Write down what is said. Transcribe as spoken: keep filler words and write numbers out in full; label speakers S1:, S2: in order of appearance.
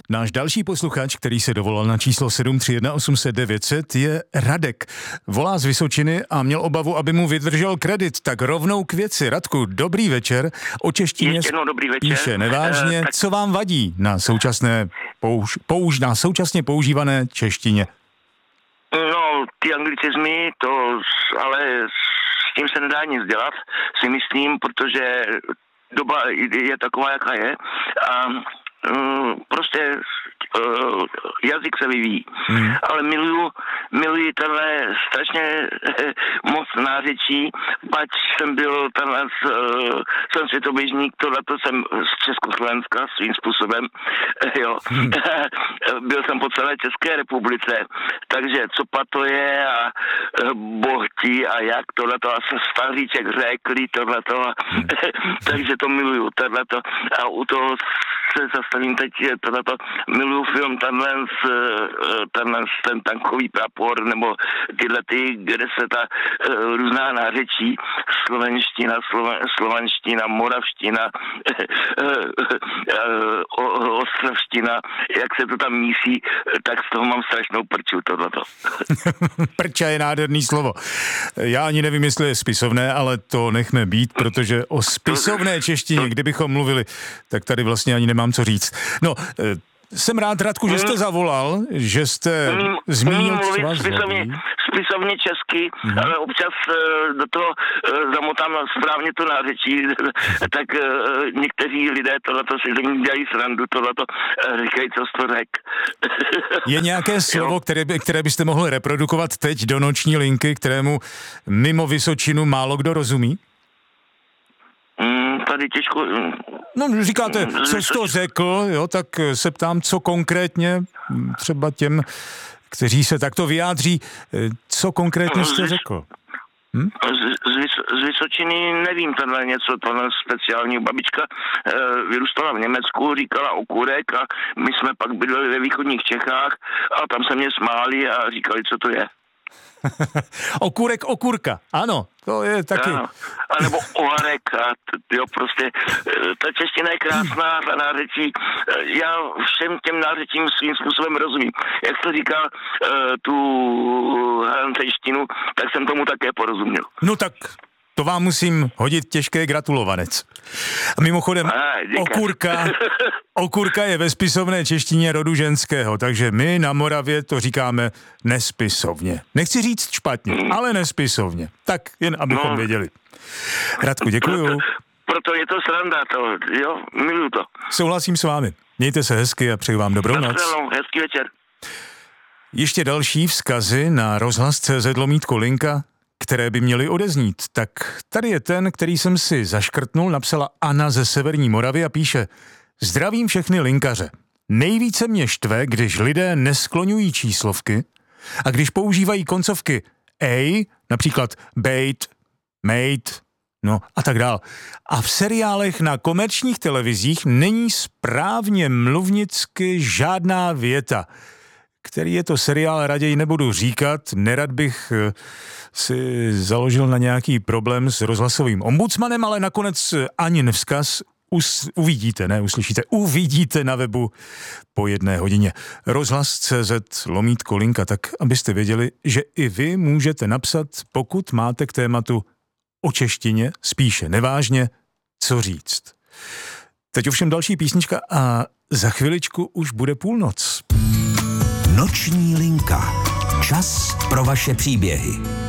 S1: Náš další posluchač, který se dovolal na číslo sedm tři jedna osm set devět set, je Radek. Volá z Vysočiny a měl obavu, aby mu vydržel kredit, tak rovnou k věci. Radku, dobrý večer. O češtině
S2: Ještě jednou dobrý večer.
S1: Píše nevážně.
S2: Uh, tak...
S1: Co vám vadí na současné použ, použ, na současně používané češtině?
S2: No, ty anglicizmy, to ale s tím se nedá nic dělat, si myslím, protože doba je taková, jaká je a uh, prostě uh, jazyk se vyvíjí. Hmm. Ale miluju, miluji tenhle strašně eh, moc nářečí, pač jsem byl tenhle, uh, jsem světoběžník, tohleto jsem z Československa svým způsobem, eh, jo. Hmm. Byl jsem po celé České republice, takže co pa to je a uh, bohti a jak tohleto a se staříček řekli tohleto a hmm. takže to miluju, tohleto a u toho se zastavím teď, tohleto, miluju film tenhle, tenhle ten tankový prapor, nebo tyhle ty, kde se ta uh, různá nářečí, slovenština, sloven, slovanština, moravština, uh, uh, ostravština, jak se to tam mísí, tak z toho mám strašnou prču tohleto.
S1: Prča je nádherný slovo. Já ani nevím, jestli je spisovné, ale to nechme být, protože o spisovné češtině, kdybychom mluvili, tak tady vlastně ani nemám co říct. No, jsem rád, Radku, že jste zavolal, že jste
S2: umím,
S1: zmínil,
S2: umím
S1: co vás
S2: spisovně, spisovně česky, mm. ale občas uh, do toho uh, zamotám správně to nářečí, tak uh, někteří lidé tohleto si ze mě dělají srandu, tohleto uh, říkají, co jsi to řek.
S1: Je nějaké slovo, které, by, které byste mohli reprodukovat teď do noční linky, kterému mimo Vysočinu málo kdo rozumí?
S2: Mm, tady těžko...
S1: No, říkáte, co jsi to řekl, jo, tak se ptám, co konkrétně, třeba těm, kteří se takto vyjádří, co konkrétně jste řekl? Hm?
S2: Z, z, z Vysočiny nevím tenhle něco, tohle speciální. Babička e, vyrůstala v Německu, říkala okurek a my jsme pak bydleli ve východních Čechách a tam se mě smáli a říkali, co to je.
S1: Okurek, okurka, ano, to je taky.
S2: Ano. A nebo oharek a t, jo, prostě ta čeština je krásná, ta nářečí, já všem těm nářečím svým způsobem rozumím. Jak jsi říkal tu hantejštinu, tak jsem tomu také porozuměl.
S1: No tak to vám musím hodit těžké gratulovanec. A mimochodem, a, okurka, okurka je ve spisovné češtině rodu ženského, takže my na Moravě to říkáme nespisovně. Nechci říct špatně, hmm. ale nespisovně. Tak jen abychom no. věděli. Radku, děkuju.
S2: Proto, proto je to sranda, to, jo, miluju to.
S1: Souhlasím s vámi. Mějte se hezky a přeji vám dobrou noc.
S2: Hezký večer.
S1: Ještě další vzkazy na rozhlas tečka cé zet lomítko linka, které by měly odeznít. Tak tady je ten, který jsem si zaškrtnul, napsala Anna ze Severní Moravy a píše: zdravím všechny linkaře. Nejvíce mě štve, když lidé neskloňují číslovky a když používají koncovky a, například bait, mate, no a tak dál. A v seriálech na komerčních televizích není správně mluvnicky žádná věta. Který je to seriál, raději nebudu říkat, nerad bych si založil na nějaký problém s rozhlasovým ombudsmanem, ale nakonec ani nevzkaz us, uvidíte, ne, uslyšíte, uvidíte na webu po jedné hodině. rozhlas tečka cé zet lomítko linka, tak abyste věděli, že i vy můžete napsat, pokud máte k tématu o češtině, spíše nevážně, co říct. Teď ovšem další písnička a za chviličku už bude půlnoc.
S3: Noční linka. Čas pro vaše příběhy.